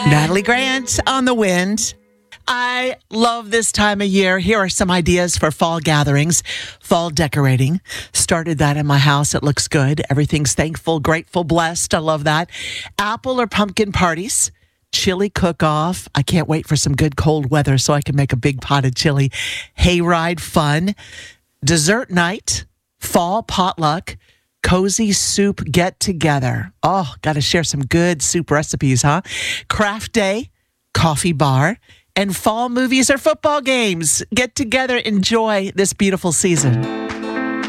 Natalie Grant on the wind. I love this time of year. Here are some ideas for fall gatherings, fall decorating. Started that in my house. It looks good. Everything's thankful, grateful, blessed. I love that. Apple or pumpkin parties, chili cook-off. I can't wait for some good cold weather so I can make a big pot of chili. Hayride fun. Dessert night, fall potluck. Cozy soup get together. Oh, got to share some good soup recipes, huh? Craft day, coffee bar, and fall movies or football games. Get together, enjoy this beautiful season.